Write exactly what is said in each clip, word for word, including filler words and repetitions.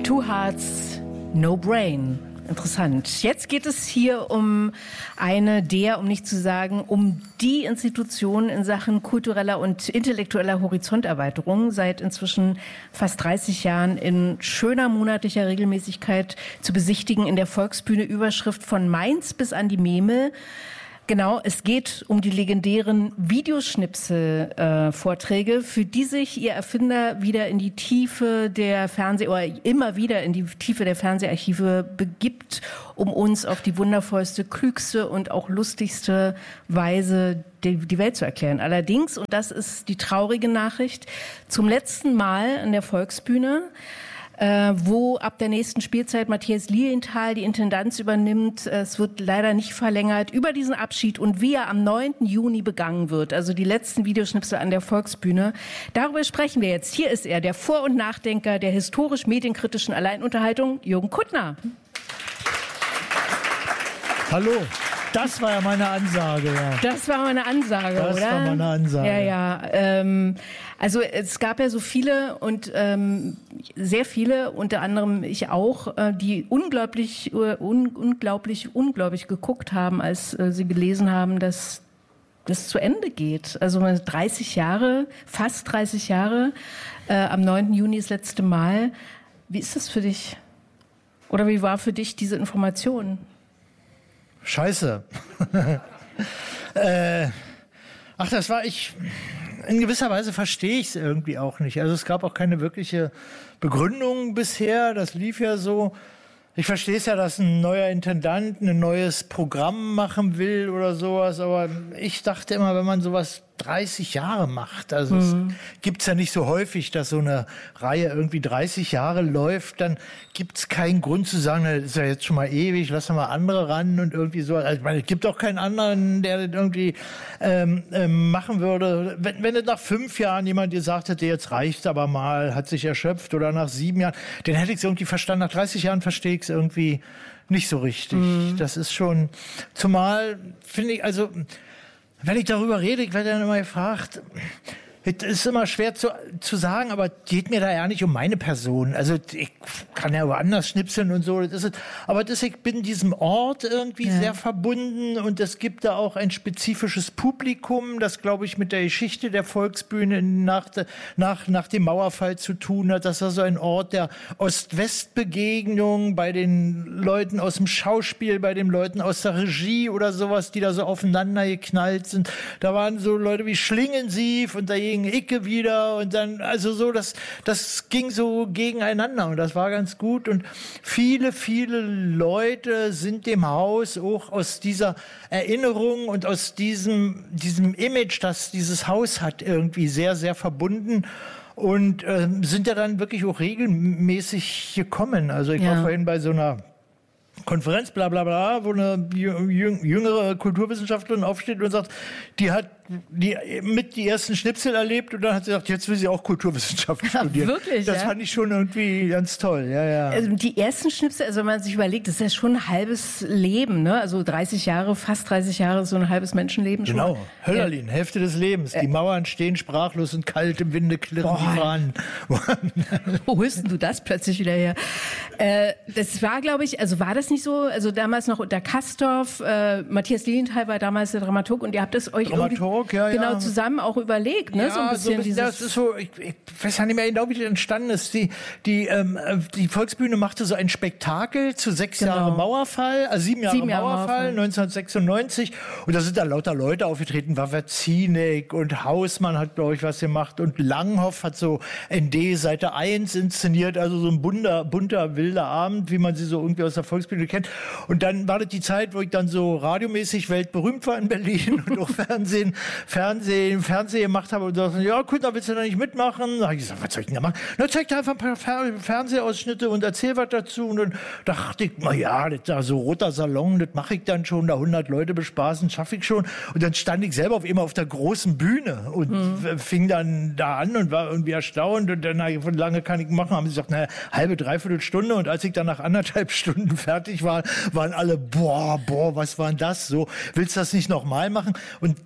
Two Hearts, No Brain. Interessant. Jetzt geht es hier um eine der, um nicht zu sagen, um die Institution in Sachen kultureller und intellektueller Horizonterweiterung, seit inzwischen fast dreißig Jahren in schöner monatlicher Regelmäßigkeit zu besichtigen in der Volksbühne. Überschrift von Mainz bis an die Memel. Genau, es geht um die legendären Videoschnipsel-Vorträge, äh, für die sich ihr Erfinder wieder in die Tiefe der Fernseh- oder immer wieder in die Tiefe der Fernseharchive begibt, um uns auf die wundervollste, klügste und auch lustigste Weise die, die Welt zu erklären. Allerdings, und das ist die traurige Nachricht, zum letzten Mal an der Volksbühne, Äh, wo ab der nächsten Spielzeit Matthias Lilienthal die Intendanz übernimmt. Es wird leider nicht verlängert. Über diesen Abschied und wie er am neunten Juni begangen wird, also die letzten Videoschnipsel an der Volksbühne, darüber sprechen wir jetzt. Hier ist er, der Vor- und Nachdenker der historisch-medienkritischen Alleinunterhaltung, Jürgen Kuttner. Hallo. Das war ja meine Ansage, ja. Das war meine Ansage, das oder? Das war meine Ansage. Ja, ja. Ähm, also es gab ja so viele und ähm, sehr viele, unter anderem ich auch, äh, die unglaublich, un, unglaublich, unglaublich geguckt haben, als äh, sie gelesen haben, dass das zu Ende geht. Also dreißig Jahre, fast dreißig Jahre, äh, am neunten Juni das letzte Mal. Wie ist das für dich? Oder wie war für dich diese Information? Scheiße. äh, ach, das war ich. In gewisser Weise verstehe ich es irgendwie auch nicht. Also es gab auch keine wirkliche Begründung bisher. Das lief ja so. Ich verstehe es ja, dass ein neuer Intendant ein neues Programm machen will oder sowas. Aber ich dachte immer, wenn man sowas dreißig Jahre macht, also mhm. es gibt's ja nicht so häufig, dass so eine Reihe irgendwie dreißig Jahre läuft, dann gibt's keinen Grund zu sagen, das ist ja jetzt schon mal ewig, lass mal andere ran und irgendwie so. Also ich meine, es gibt auch keinen anderen, der das irgendwie ähm, ähm, machen würde. Wenn, wenn nach fünf Jahren jemand gesagt hätte, jetzt reicht's aber mal, hat sich erschöpft, oder nach sieben Jahren, dann hätte ich es irgendwie verstanden. Nach dreißig Jahren verstehe ich es irgendwie nicht so richtig. Mhm. Das ist schon, zumal finde ich, also wenn ich darüber rede, ich werde dann immer gefragt, es ist immer schwer zu, zu sagen, aber geht mir da ja nicht um meine Person. Also ich kann ja woanders schnipseln und so. Das ist es. Aber das, ich bin diesem Ort irgendwie ja. sehr verbunden, und es gibt da auch ein spezifisches Publikum, das, glaube ich, mit der Geschichte der Volksbühne nach, nach, nach dem Mauerfall zu tun hat. Das war so ein Ort der Ost-West-Begegnung bei den Leuten aus dem Schauspiel, bei den Leuten aus der Regie oder sowas, die da so aufeinander geknallt sind. Da waren so Leute wie Schlingensief und da Icke wieder, und dann, also so, das, das ging so gegeneinander, und das war ganz gut, und viele, viele Leute sind dem Haus auch aus dieser Erinnerung und aus diesem, diesem Image, das dieses Haus hat, irgendwie sehr, sehr verbunden. Und äh, sind ja dann wirklich auch regelmäßig gekommen. Also ich ja. war vorhin bei so einer Konferenz, bla bla bla, wo eine jüngere Kulturwissenschaftlerin aufsteht und sagt, die hat die mit die ersten Schnipsel erlebt, und dann hat sie gesagt, jetzt will sie auch Kulturwissenschaft studieren. Ja, wirklich, das ja? fand ich schon irgendwie ganz toll. Ja, ja. Also die ersten Schnipsel, also wenn man sich überlegt, das ist ja schon ein halbes Leben, ne? Also dreißig Jahre, fast dreißig Jahre, so ein halbes Menschenleben schon. Genau, Höllerlin, ja. Hälfte des Lebens. Die Mauern stehen sprachlos und kalt, im Winde klirren die Fahnen. Wo holst denn du das plötzlich wieder her? Äh, das war, glaube ich, also war das nicht so, also damals noch unter Kastorf, äh, Matthias Lilienthal war damals der Dramaturg, und ihr habt es euch Dramaturg, ja, genau ja. zusammen auch überlegt, ne? Ja, so ein bisschen, so ein bisschen das ist so, ich, ich weiß ja nicht mehr genau, wie das entstanden ist. Die, die, ähm, die Volksbühne machte so ein Spektakel zu sechs genau. Jahre Mauerfall, also sieben Jahre, sieben Jahre Mauerfall, Mauerfall, neunzehnhundertsechsundneunzig. Und da sind da lauter Leute aufgetreten, Wawerzinek und Hausmann hat, glaube ich, was gemacht, und Langhoff hat so N D Seite eins inszeniert, also so ein bunter, bunter, wilder Abend, wie man sie so irgendwie aus der Volksbühne kennt. Und dann war das die Zeit, wo ich dann so radiomäßig weltberühmt war in Berlin und auch Fernsehen, Fernsehen, Fernsehen gemacht habe, und sagte, ja, gut, da willst du da nicht mitmachen? Da habe ich gesagt, was soll ich denn da machen? Na, zeig dir einfach ein paar Fer- Fernsehausschnitte und erzähl was dazu. Und dann dachte ich, na ja, das da so roter Salon, das mache ich dann schon, da hundert Leute bespaßen, schaffe ich schon. Und dann stand ich selber auf immer auf der großen Bühne und mhm. fing dann da an und war irgendwie erstaunt, und dann, wie lange kann ich machen? Haben sie gesagt, na, halbe, dreiviertel Stunde. Und als ich dann nach anderthalb Stunden fertig war, waren alle, boah, boah, was war denn das? So, willst du das nicht nochmal machen? Und von da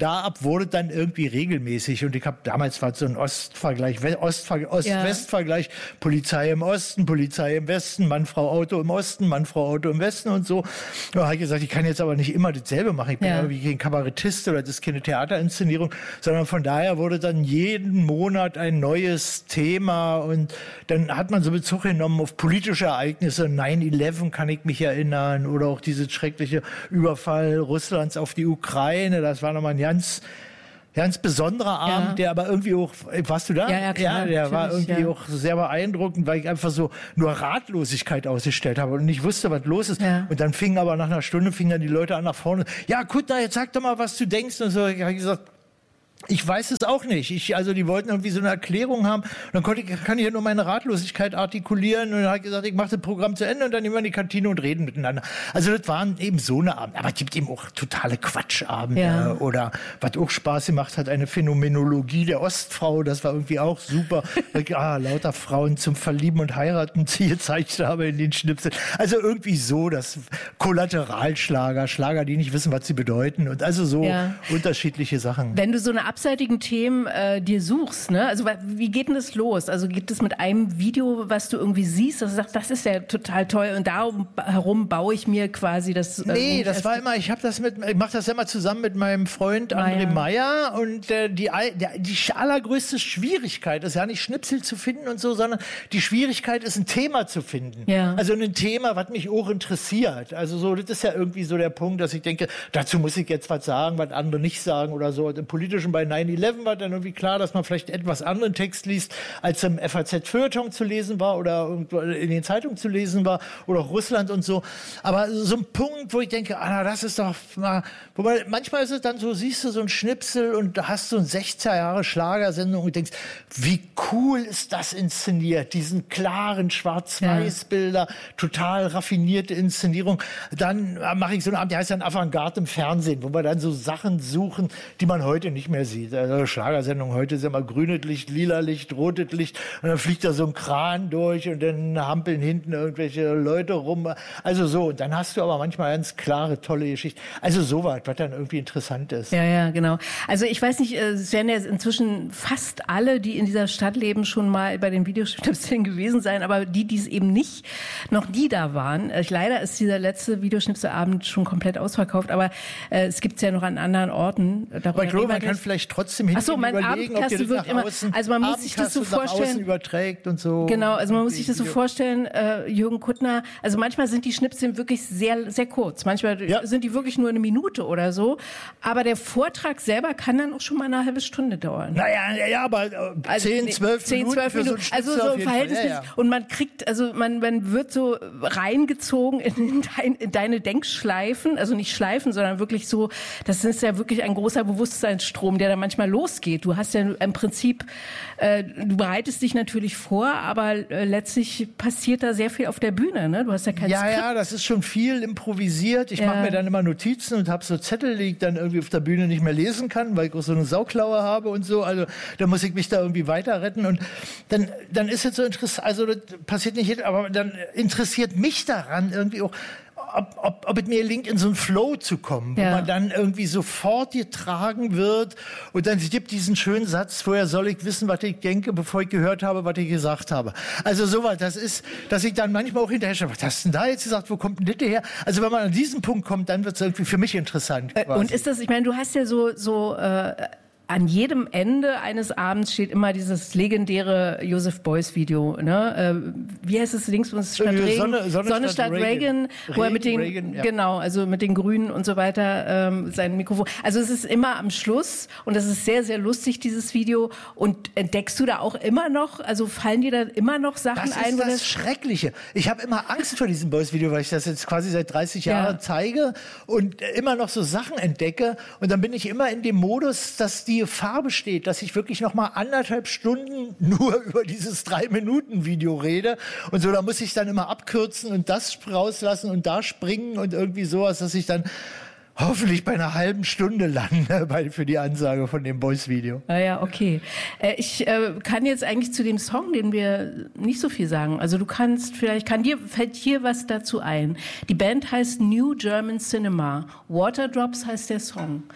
da ab wurde dann irgendwie regelmäßig. Und ich habe damals war so ein Ostvergleich, Ostver- Ost-West-Vergleich, Polizei im Osten, Polizei im Westen, Mann, Frau, Auto im Osten, Mann, Frau, Auto im Westen und so. Da habe ich gesagt, ich kann jetzt aber nicht immer dasselbe machen. Ich bin ja irgendwie kein Kabarettist oder das ist keine Theaterinszenierung, sondern von daher wurde dann jeden Monat ein neues Thema und dann hat man so Bezug genommen auf politische Ereignisse. nine eleven kann ich mich erinnern oder auch dieses schreckliche Überfall Russlands auf die Ukraine. Das war nochmal ein ganz Ganz besonderer Abend, ja. der aber irgendwie auch, warst du da? Ja, ja, klar, ja der war irgendwie ja. auch sehr beeindruckend, weil ich einfach so nur Ratlosigkeit ausgestellt habe und nicht wusste, was los ist. Ja. Und dann fingen aber nach einer Stunde fingen dann die Leute an nach vorne. Ja, Kuttner, jetzt sag doch mal, was du denkst. Und so, ich habe gesagt, ich weiß es auch nicht. Ich, also die wollten irgendwie so eine Erklärung haben. Und dann konnte ich, kann ich ja nur meine Ratlosigkeit artikulieren. Und dann habe ich gesagt, ich mache das Programm zu Ende und dann nehmen wir in die Kantine und reden miteinander. Also das waren eben so eine Abend. Aber es gibt eben auch totale Quatschabende. Ja. Oder was auch Spaß gemacht hat, eine Phänomenologie der Ostfrau. Das war irgendwie auch super. ah, lauter Frauen zum Verlieben und Heiraten gezeigt habe in den Schnipseln. Also irgendwie so, das Kollateralschlager, Schlager, die nicht wissen, was sie bedeuten. Und also so ja. unterschiedliche Sachen. Wenn du so eine abseitigen Themen äh, dir suchst, ne? Also wie geht denn das los? Also gibt es mit einem Video, was du irgendwie siehst, dass du sagst, das ist ja total toll und darum herum baue ich mir quasi das. Äh, nee, das war immer, ich habe das mit, ich mache das immer zusammen mit meinem Freund André Meyer und äh, die, der, die allergrößte Schwierigkeit ist ja nicht Schnipsel zu finden und so, sondern die Schwierigkeit ist ein Thema zu finden. Ja. Also ein Thema, was mich auch interessiert. Also so, das ist ja irgendwie so der Punkt, dass ich denke, dazu muss ich jetzt was sagen, was andere nicht sagen oder so. Im politischen bei nine eleven war dann irgendwie klar, dass man vielleicht etwas anderen Text liest, als im F A Z-Feuilleton zu lesen war oder in den Zeitungen zu lesen war oder auch Russland und so. Aber so ein Punkt, wo ich denke, ah, das ist doch mal, wobei manchmal ist es dann so, siehst du so ein Schnipsel und hast so ein sechzig Jahre Schlagersendung und denkst, wie cool ist das inszeniert, diesen klaren Schwarz-Weiß-Bilder, ja. total raffinierte Inszenierung. Dann mache ich so einen Abend, der heißt dann Avantgarde im Fernsehen, wo wir dann so Sachen suchen, die man heute nicht mehr sieht. Also Schlagersendung heute ist immer grünes Licht, lila Licht, rotes Licht und dann fliegt da so ein Kran durch und dann hampeln hinten irgendwelche Leute rum. Also so, und dann hast du aber manchmal ganz klare, tolle Geschichten. Also sowas, was dann irgendwie interessant ist. Ja, ja, genau. Also ich weiß nicht, es werden ja inzwischen fast alle, die in dieser Stadt leben, schon mal bei den Videoschnipseln gewesen sein, aber die, die es eben nicht, noch nie da waren. Leider ist dieser letzte Videoschnipselabend schon komplett ausverkauft, aber äh, es gibt es ja noch an anderen Orten. Aber ich glaube, man kann vielleicht trotzdem hinten so, überlegen, ob ihr das nach immer, außen, also man muss sich das so vorstellen, überträgt und so. Genau, also man muss sich das so vorstellen, äh, Jürgen Kuttner, also manchmal sind die Schnipsel wirklich sehr, sehr kurz. Manchmal ja. sind die wirklich nur eine Minute oder so. Aber der Vortrag selber kann dann auch schon mal eine halbe Stunde dauern. Naja, ja, ja, aber äh, also, zehn, zwölf zehn, Minuten zwölf Minuten. So also so verhältnismäßig. Ja, ja. Und man kriegt, also man, man wird so reingezogen in, dein, in deine Denkschleifen. Also nicht Schleifen, sondern wirklich so, das ist ja wirklich ein großer Bewusstseinsstrom, der da manchmal losgeht. Du hast ja im Prinzip, äh, du bereitest dich natürlich vor, aber äh, letztlich passiert da sehr viel auf der Bühne, ne? Du hast ja kein Ja, Skript. ja, das ist schon viel improvisiert. Ich ja. mache mir dann immer Notizen und habe so Zettel, die ich dann irgendwie auf der Bühne nicht mehr lesen kann, weil ich auch so eine Sauklaue habe und so. Also da muss ich mich da irgendwie weiter retten und dann, dann ist es so interessant, also das passiert nicht jeder, aber dann interessiert mich daran irgendwie auch, Ob, ob, ob es mir gelingt, in so einen Flow zu kommen, wo ja. man dann irgendwie sofort getragen wird und dann gibt diesen schönen Satz, vorher soll ich wissen, was ich denke, bevor ich gehört habe, was ich gesagt habe. Also sowas, das ist, dass ich dann manchmal auch hinterher schaue, was hast du denn da jetzt gesagt, wo kommt denn das her? Also wenn man an diesen Punkt kommt, dann wird es irgendwie für mich interessant. Quasi. Und ist das, ich meine, du hast ja so, so äh an jedem Ende eines Abends steht immer dieses legendäre Joseph Beuys Video, ne? Äh, wie heißt es links statt Regen? Sonne, Sonne, Sonne statt Reagan, Reagan, wo er mit den, Reagan, ja. genau, also mit den Grünen und so weiter, ähm, sein Mikrofon. Also es ist immer am Schluss und das ist sehr, sehr lustig, dieses Video. Und entdeckst du da auch immer noch, also fallen dir da immer noch Sachen das ein? Das ist das, das Schreckliche. Ich habe immer Angst vor diesem Beuys Video, weil ich das jetzt quasi seit dreißig ja. Jahren zeige und immer noch so Sachen entdecke. Und dann bin ich immer in dem Modus, dass die Gefahr besteht, dass ich wirklich noch mal anderthalb Stunden nur über dieses drei-Minuten-Video rede und so, da muss ich dann immer abkürzen und das rauslassen und da springen und irgendwie sowas, dass ich dann hoffentlich bei einer halben Stunde lande bei, für die Ansage von dem Beuys-Video. Ah ja, okay. Äh, ich äh, kann jetzt eigentlich zu dem Song, den wir nicht so viel sagen. Also du kannst vielleicht, kann dir, fällt hier was dazu ein. Die Band heißt New German Cinema. Waterdrops heißt der Song.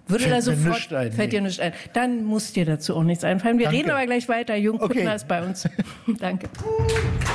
Würde Fällt da mir sofort, nichts ein, fällt nee. dir nicht ein. Dann muss dir dazu auch nichts einfallen. Wir Danke. reden aber gleich weiter. Jürgen Kuttner Okay. ist bei uns. Danke.